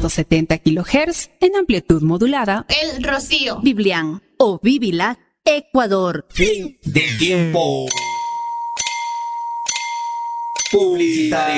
870 kHz en amplitud modulada. El Rocío. Biblián o Bibilac, Ecuador. Fin del tiempo publicitario.